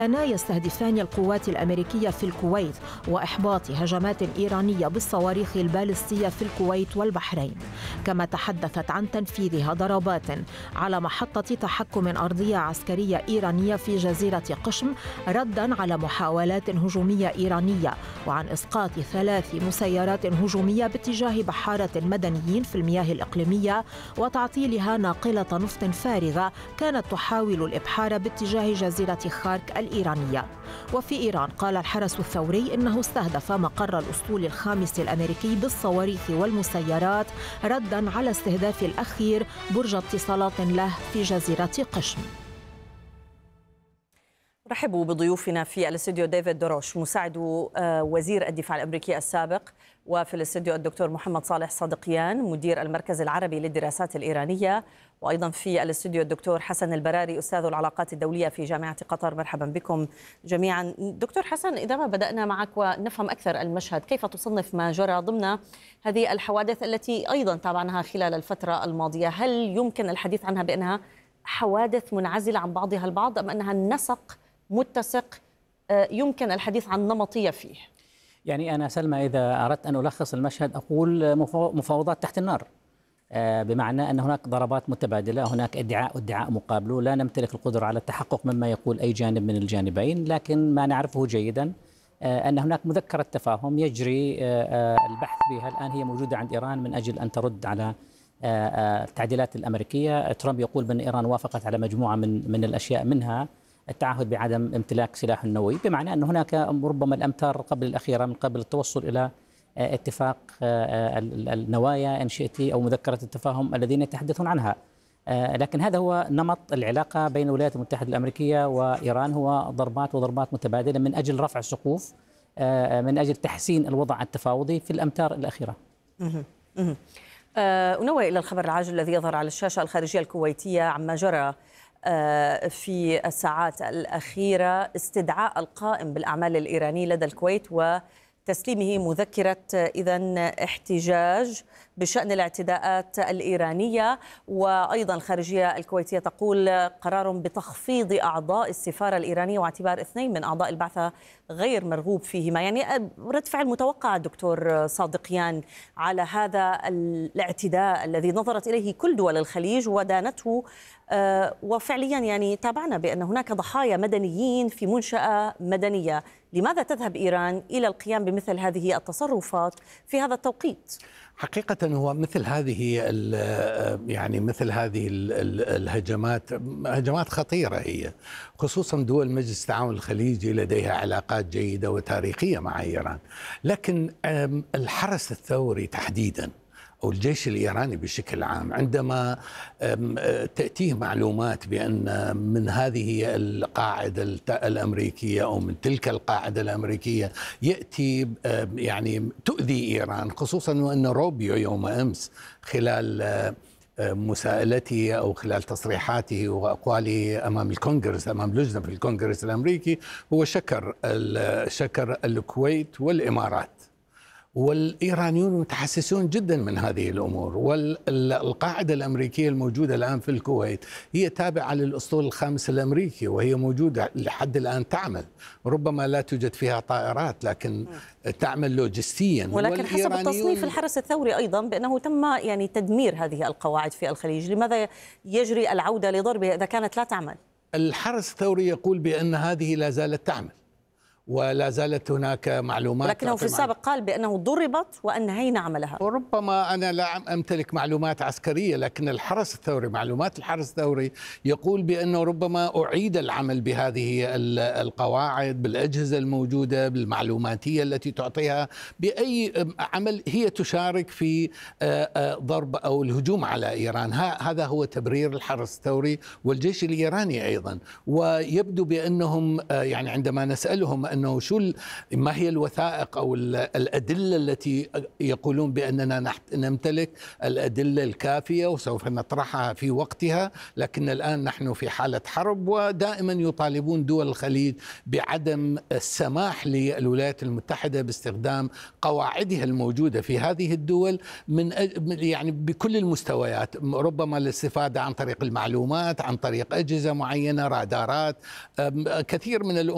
يستهدفان القوات الأمريكية في الكويت وإحباط هجمات إيرانية بالصواريخ البالستية في الكويت والبحرين. كما تحدثت عن تنفيذها ضربات على محطة تحكم أرضية عسكرية إيرانية في جزيرة قشم ردا على محاولات هجومية إيرانية، وعن إسقاط 3 مسيرات هجومية باتجاه بحارة مدنيين في المياه الإقليمية وتعطيلها ناقلة نفط فارغة كانت تحاول الإبحار باتجاه جزيرة خارك الإيرانية. وفي إيران قال الحرس الثوري إنه استهدف مقر الأسطول الخامس الأمريكي بالصواريخ والمسيرات ردا على استهداف الأخير برج اتصالات له في جزيرة قشم. رحبوا بضيوفنا في الاستوديو ديفيد دروش مساعد وزير الدفاع الأمريكي السابق، وفي الاستوديو الدكتور محمد صالح صادقيان مدير المركز العربي للدراسات الإيرانية، وأيضا في الاستوديو الدكتور حسن البراري أستاذ العلاقات الدولية في جامعة قطر. مرحبا بكم جميعا. دكتور حسن، إذا ما بدأنا معك ونفهم أكثر المشهد، كيف تصنف ما جرى ضمن هذه الحوادث التي أيضا تابعناها خلال الفترة الماضية؟ هل يمكن الحديث عنها بأنها حوادث منعزلة عن بعضها البعض أم أنها نسق متسق يمكن الحديث عن نمطية فيه؟ يعني أنا سلمى إذا أردت أن ألخص المشهد أقول مفاوضات تحت النار، بمعنى أن هناك ضربات متبادلة، هناك ادعاء مقابله، لا نمتلك القدرة على التحقق مما يقول أي جانب من الجانبين، لكن ما نعرفه جيدا أن هناك مذكرة تفاهم يجري البحث بها الآن، هي موجودة عند إيران من أجل أن ترد على التعديلات الأمريكية. ترامب يقول بأن إيران وافقت على مجموعة من الأشياء، منها التعهد بعدم امتلاك سلاح نووي، بمعنى أن هناك ربما الأمتار قبل الأخيرة من قبل التوصل إلى اتفاق النوايا إن شئت أو مذكرة التفاهم الذين يتحدثون عنها. لكن هذا هو نمط العلاقة بين الولايات المتحدة الأمريكية وإيران، هو ضربات متبادلة من أجل رفع السقوف، من أجل تحسين الوضع التفاوضي في الأمتار الأخيرة. أنوه إلى الخبر العاجل الذي يظهر على الشاشة الخارجية الكويتية عما جرى في الساعات الأخيرة، استدعاء القائم بالأعمال الإيراني لدى الكويت وتسليمه مذكرة إذن احتجاج بشأن الاعتداءات الإيرانية. وأيضا الخارجية الكويتية تقول قرار بتخفيض أعضاء السفارة الإيرانية واعتبار 2 من أعضاء البعثة غير مرغوب فيهما. يعني رد فعل متوقع دكتور صادقيان على هذا الاعتداء الذي نظرت إليه كل دول الخليج ودانته، وفعليا يعني تابعنا بأن هناك ضحايا مدنيين في منشأة مدنية. لماذا تذهب إيران إلى القيام بمثل هذه التصرفات في هذا التوقيت؟ حقيقة هو مثل هذه الهجمات خطيرة، هي خصوصا دول مجلس التعاون الخليجي لديها علاقات جيدة وتاريخية مع إيران، لكن الحرس الثوري تحديدا أو الجيش الإيراني بشكل عام عندما تأتيه معلومات بأن من هذه القاعدة الأمريكية أو من تلك القاعدة الأمريكية يأتي يعني تؤذي إيران، خصوصا وأن روبيو يوم أمس خلال مساءلته أو خلال تصريحاته وأقواله أمام الكونغرس، أمام لجنة في الكونغرس الأمريكي، هو شكر الكويت والإمارات، والإيرانيون متحسسون جدا من هذه الأمور. والقاعدة الأمريكية الموجودة الآن في الكويت هي تابعة للأسطول الخامس الأمريكي، وهي موجودة لحد الآن تعمل، ربما لا توجد فيها طائرات لكن تعمل لوجستيا. ولكن حسب التصنيف الحرس الثوري أيضا بأنه تم يعني تدمير هذه القواعد في الخليج، لماذا يجري العودة لضربها إذا كانت لا تعمل؟ الحرس الثوري يقول بأن هذه لا زالت تعمل ولا زالت هناك معلومات، لكنه في السابق قال بأنه ضربت وأنهينا عملها. وربما أنا لا أمتلك معلومات عسكرية، لكن الحرس الثوري، معلومات الحرس الثوري يقول بأنه ربما أعيد العمل بهذه القواعد بالأجهزة الموجودة، بالمعلوماتية التي تعطيها بأي عمل هي تشارك في ضرب أو الهجوم على إيران. هذا هو تبرير الحرس الثوري والجيش الإيراني أيضا. ويبدو بأنهم يعني عندما نسألهم أنه ما هي الوثائق أو الأدلة التي يقولون بأننا نمتلك الأدلة الكافية وسوف نطرحها في وقتها، لكن الآن نحن في حالة حرب، ودائما يطالبون دول الخليج بعدم السماح للولايات المتحدة باستخدام قواعدها الموجودة في هذه الدول يعني بكل المستويات، ربما للاستفادة عن طريق المعلومات، عن طريق أجهزة معينة، رادارات، كثير من الأمور